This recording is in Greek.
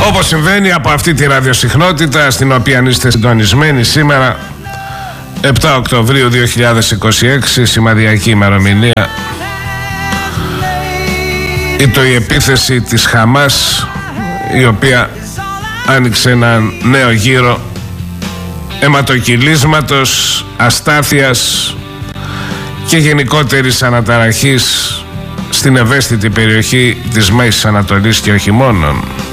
Όπως συμβαίνει από αυτή τη ραδιοσυχνότητα στην οποία είστε συντονισμένοι σήμερα, 7 Οκτωβρίου 2026, σημαδιακή ημερομηνία, ήταν η επίθεση της Χαμάς, η οποία άνοιξε ένα νέο γύρο αιματοκυλίσματος, αστάθειας και γενικότερης αναταραχής στην ευαίσθητη περιοχή της Μέσης Ανατολής και όχι μόνον.